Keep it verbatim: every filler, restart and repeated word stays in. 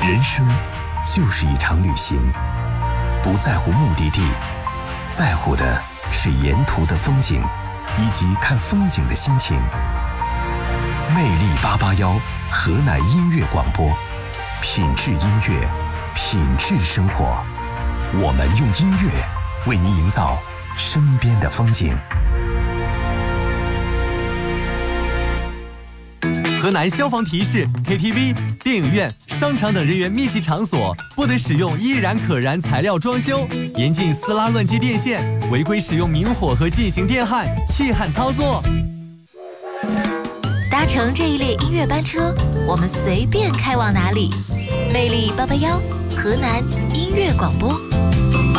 人生就是一场旅行，不在乎目的地，在乎的是沿途的风景，以及看风景的心情。魅力八八幺河南音乐广播，品质音乐，品质生活。我们用音乐为您营造身边的风景。 河南消防提示 ：K T V、电影院、商场等人员密集场所不得使用易燃可燃材料装修，严禁撕拉乱接电线，违规使用明火和进行电焊、气焊操作。 搭乘这一列音乐班车，我们随便开往哪里。魅力八八幺，河南音乐广播。